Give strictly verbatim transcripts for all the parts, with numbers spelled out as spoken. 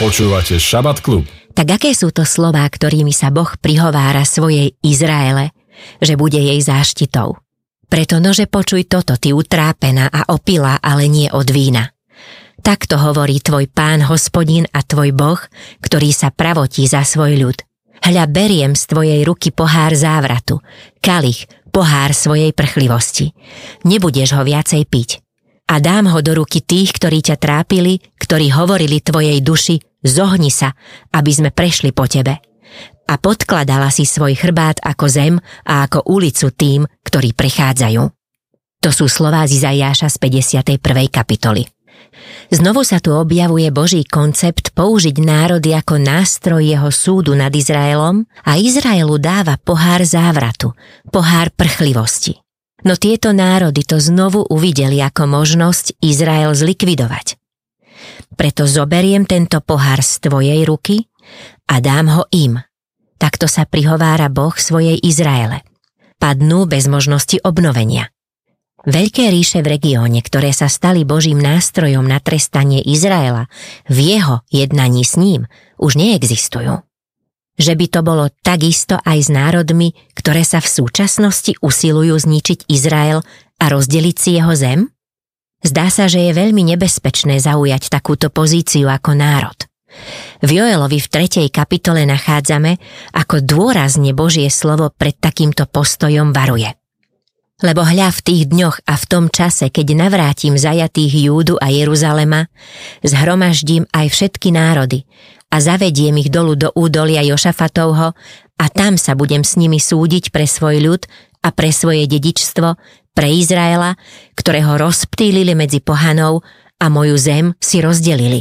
Počúvate Šabat klub. Tak aké sú to slová, ktorými sa Boh prihovára svojej Izraele, že bude jej záštitou? Preto nože počuj toto, ty utrápená a opilá, ale nie od vína. Takto hovorí tvoj Pán Hospodin a tvoj Boh, ktorý sa pravotí za svoj ľud. Hľa, beriem z tvojej ruky pohár závratu, kalich, pohár svojej prchlivosti. Nebudeš ho viacej piť. A dám ho do ruky tých, ktorí ťa trápili, ktorí hovorili tvojej duši, zohni sa, aby sme prešli po tebe. A podkladala si svoj chrbát ako zem a ako ulicu tým, ktorí prechádzajú. To sú slová z Izaiáša z päťdesiatej prvej kapitoly. Znovu sa tu objavuje Boží koncept použiť národy ako nástroj jeho súdu nad Izraelom a Izraelu dáva pohár závratu, pohár prchlivosti. No tieto národy to znovu uvideli ako možnosť Izrael zlikvidovať. Preto zoberiem tento pohár z tvojej ruky a dám ho im. Takto sa prihovára Boh svojej Izraele. Padnú bez možnosti obnovenia. Veľké ríše v regióne, ktoré sa stali Božím nástrojom na trestanie Izraela v jeho jednaní s ním, už neexistujú. Že by to bolo takisto aj s národmi, ktoré sa v súčasnosti usilujú zničiť Izrael a rozdeliť si jeho zem? Zdá sa, že je veľmi nebezpečné zaujať takúto pozíciu ako národ. V Joelovi v tretej kapitole nachádzame, ako dôrazne Božie slovo pred takýmto postojom varuje. Lebo hľa v tých dňoch a v tom čase, keď navrátim zajatých Júdu a Jeruzalema, zhromaždím aj všetky národy a zavediem ich dolu do údolia Jošafatovho a tam sa budem s nimi súdiť pre svoj ľud a pre svoje dedičstvo, pre Izraela, ktorého rozptýlili medzi pohanov a moju zem si rozdelili.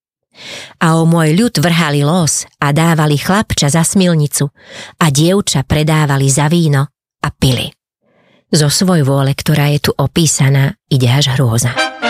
A o môj ľud vrhali los a dávali chlapča za smilnicu a dievča predávali za víno a pili. Zo svojvôle, ktorá je tu opísaná, ide až hrôza.